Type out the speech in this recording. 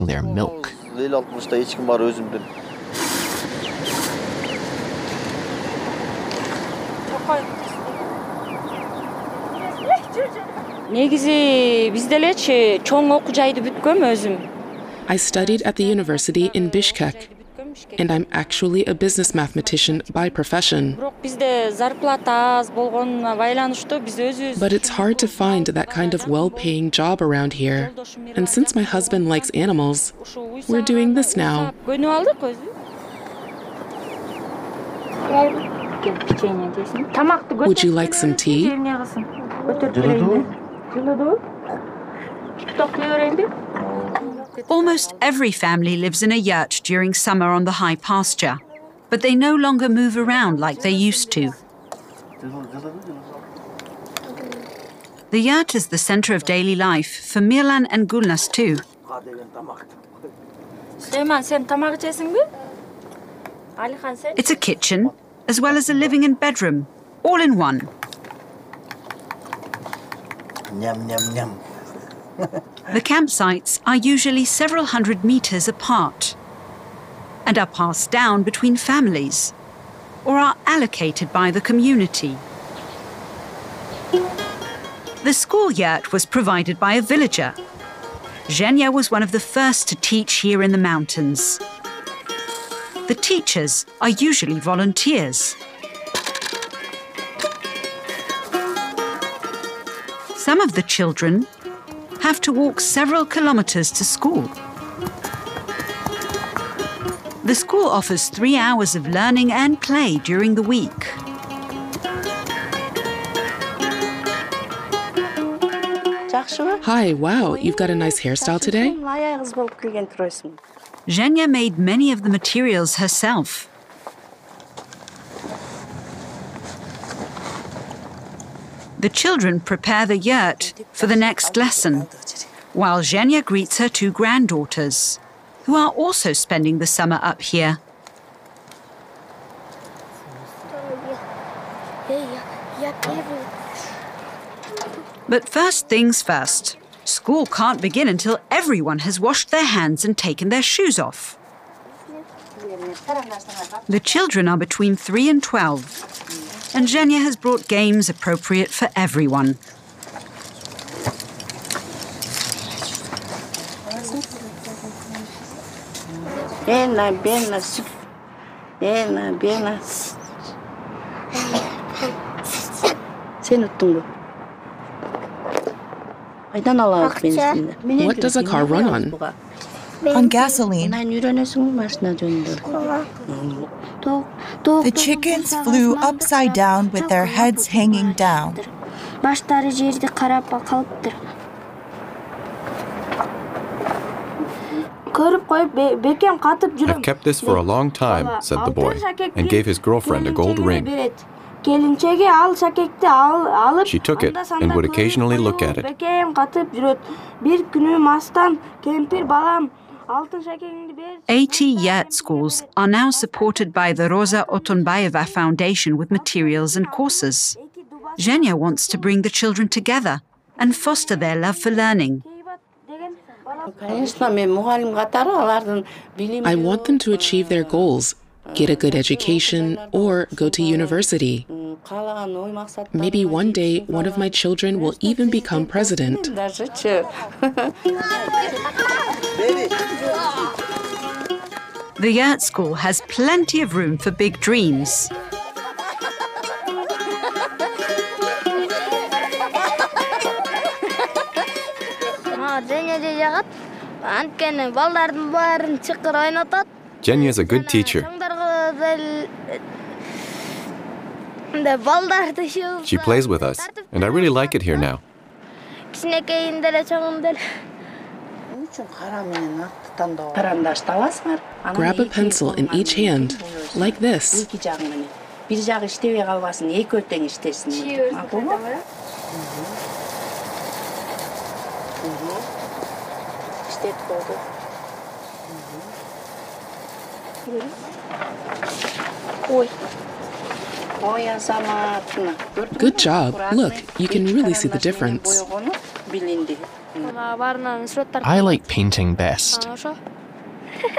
their milk. I studied at the university in Bishkek, and I'm actually a business mathematician by profession. But it's hard to find that kind of well-paying job around here. And since my husband likes animals, we're doing this now. Would you like some tea? Almost every family lives in a yurt during summer on the high pasture, but they no longer move around like they used to. The yurt is the center of daily life for Mirlan and Gulnaz too. It's a kitchen, as well as a living and bedroom, all in one. The campsites are usually several hundred meters apart and are passed down between families or are allocated by the community. The school yurt was provided by a villager. Zhenya was one of the first to teach here in the mountains. The teachers are usually volunteers. Some of the children have to walk several kilometers to school. The school offers 3 hours of learning and play during the week. Hi, wow, you've got a nice hairstyle today? Zhenya made many of the materials herself. The children prepare the yurt for the next lesson, while Zhenya greets her 2 granddaughters, who are also spending the summer up here. But first things first, school can't begin until everyone has washed their hands and taken their shoes off. The children are between 3 and 12, and Zhenya has brought games appropriate for everyone. What does a car run on? On gasoline. The chickens flew upside down with their heads hanging down. I've kept this for a long time, said the boy, and gave his girlfriend a gold ring. She took it and would occasionally look at it. 80 yurt schools are now supported by the Rosa Otunbayeva Foundation with materials and courses. Zhenya wants to bring the children together and foster their love for learning. I want them to achieve their goals, get a good education, or go to university. Maybe one day one of my children will even become president. The yurt school has plenty of room for big dreams. Zhenya's a good teacher. She plays with us, and I really like it here now. Grab a pencil in each hand, like this. Good job. Look, you can really see the difference. I like painting best.